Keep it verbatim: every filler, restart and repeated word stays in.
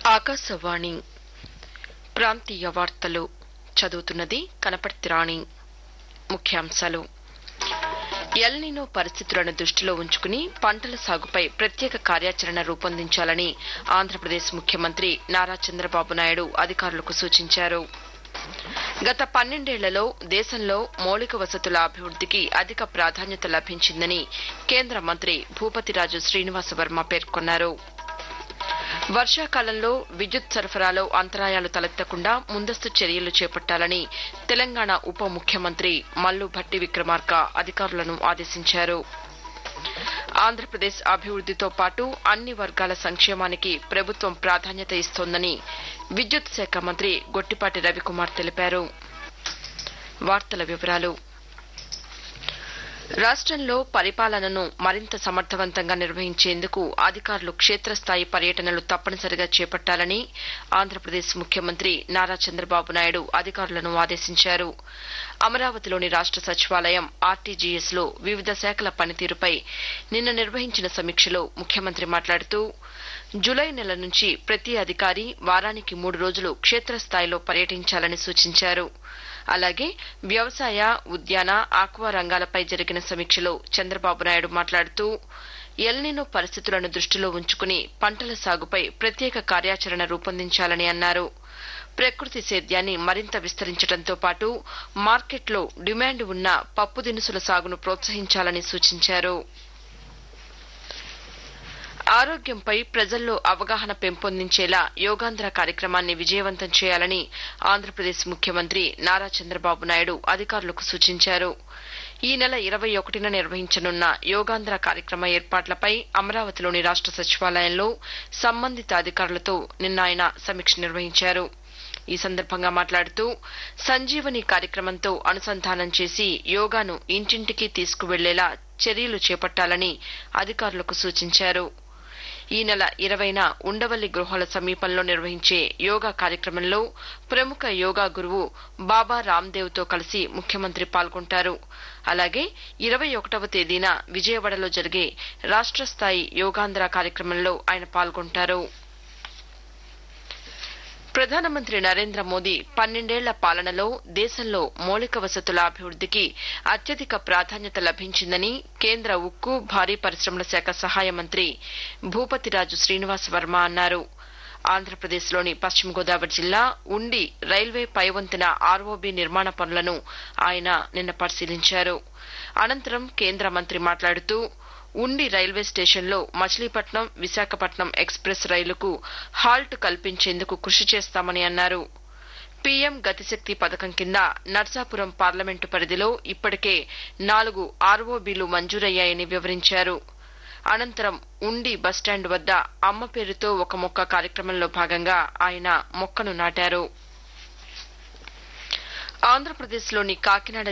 ఆకాశవాణి ప్రాంతీయ వార్తలు చదువుతున్నది కనపర్తి రాణి. ముఖ్యాంశాలు: ఎల్నినో పరిస్థితులను దృష్టిలో ఉంచుకుని పంటల సాగుపై ప్రత్యేక కార్యాచరణ రూపొందించాలని ఆంధ్రప్రదేశ్ ముఖ్యమంత్రి నారా చంద్రబాబు నాయుడు అధికారులకు సూచించారు. గత పన్నెండేళ్లలో దేశంలో మౌలిక వసతుల అభివృద్దికి అధిక ప్రాధాన్యత లభించిందని కేంద్ర మంత్రి భూపతిరాజు శ్రీనివాసవర్మ పేర్కొన్నారు. వర్షాకాలంలో విద్యుత్ సరఫరాలో అంతరాయాలు తలెత్తకుండా ముందస్తు చర్యలు చేపట్టాలని తెలంగాణ ఉప ముఖ్యమంత్రి మల్లు భట్టి విక్రమార్క అధికారులను ఆదేశించారు. ఆంధ్రప్రదేశ్ అభివృద్దితో పాటు అన్ని వర్గాల సంక్షేమానికి ప్రభుత్వం ప్రాధాన్యత ఇస్తోందని విద్యుత్ శాఖ మంత్రి గొట్టిపాటి రవికుమార్ తెలిపారు. వార్తల వివరాలు: రాష్టంలో పరిపాలనను మరింత సమర్థవంతంగా నిర్వహించేందుకు అధికారులు క్షేత్రస్థాయి పర్యటనలు తప్పనిసరిగా చేపట్టాలని ఆంధ్రప్రదేశ్ ముఖ్యమంత్రి నారా చంద్రబాబు నాయుడు అధికారులను ఆదేశించారు. అమరావతిలోని రాష్ట సచివాలయం ఆర్టీజీఎస్ లో వివిధ శాఖల పనితీరుపై నిన్న నిర్వహించిన సమీక్షలో ముఖ్యమంత్రి మాట్లాడుతూ జులై నెల నుంచి ప్రతి అధికారి వారానికి మూడు రోజులు క్షేత్రస్థాయిలో పర్యటించాలని సూచించారు. అలాగే వ్యవసాయ, ఉద్యాన, ఆక్వా రంగాలపై జరిగిన సమీక్షలో చంద్రబాబు నాయుడు మాట్లాడుతూ ఎల్నినో పరిస్థితులను దృష్టిలో ఉంచుకుని పంటల సాగుపై ప్రత్యేక కార్యాచరణ రూపొందించాలని అన్నారు. ప్రకృతి సేద్యాన్ని మరింత విస్తరించడంతో పాటు మార్కెట్లో డిమాండ్ ఉన్న పప్పు దినుసుల సాగును ప్రోత్సహించాలని సూచించారు. ఆరోగ్యంపై ప్రజల్లో అవగాహన పెంపొందించేలా యోగాంధ్ర కార్యక్రమాన్ని విజయవంతం చేయాలని ఆంధ్రప్రదేశ్ ముఖ్యమంత్రి నారా చంద్రబాబు నాయుడు అధికారులకు సూచించారు. ఈ నెల ఇరవై ఒకటిన నిర్వహించనున్న యోగాంధ్ర కార్యక్రమ ఏర్పాట్లపై అమరావతిలోని రాష్ట సచివాలయంలో సంబంధిత అధికారులతో నిన్న ఆయన సమీక్ష నిర్వహించారు. ఈ సందర్భంగా మాట్లాడుతూ సంజీవని కార్యక్రమంతో అనుసంధానం చేసి యోగాను ఇంటింటికి తీసుకువెళ్లేలా చర్యలు చేపట్టాలని అధికారులకు సూచించారు. ఈ నెల ఇరవైన ఉండవల్లి గృహాల సమీపంలో నిర్వహించే యోగా కార్యక్రమంలో ప్రముఖ యోగా గురువు బాబా రామ్దేవ్తో కలిసి ముఖ్యమంత్రి పాల్గొంటారు. అలాగే ఇరవై ఒకటవ తేదీన విజయవాడలో జరిగే రాష్ట స్థాయి యోగాంధ్ర కార్యక్రమంలో ఆయన పాల్గొంటారు. ప్రధానమంత్రి నరేంద్ర మోదీ పన్నెండేళ్ల పాలనలో దేశంలో మౌలిక వసతుల అభివృద్దికి అత్యధిక ప్రాధాన్యత లభించిందని కేంద్ర ఉక్కు, భారీ పరిశ్రమల శాఖ సహాయ మంత్రి భూపతిరాజు శ్రీనివాసవర్మ అన్నారు. ఆంధ్రప్రదేశ్లోని పశ్చిమ గోదావరి జిల్లా ఉండి రైల్వే పైవంతెన ఆర్ఓబీ నిర్మాణ పనులను ఆయన నిన్న పరిశీలించారు. అనంతరం కేంద్ర మంత్రి మాట్లాడుతూ ఉండి రైల్వే స్టేషన్లో మచిలీపట్నం, విశాఖపట్నం ఎక్స్ప్రెస్ రైలుకు హాల్ట్ కల్పించేందుకు కృషి చేస్తామని అన్నారు. పీఎం గతిశక్తి పథకం కింద నర్సాపురం పార్లమెంటు పరిధిలో ఇప్పటికే నాలుగు ఆర్ఓబీలు మంజూరయ్యాయని వివరించారు. అనంతరం ఉండి బస్టాండ్ వద్ద అమ్మ పేరుతో ఒక మొక్క కార్యక్రమంలో భాగంగా ఆయన మొక్కను నాటారు. ఆంధ్రప్రదేశ్లోని కాకినాడ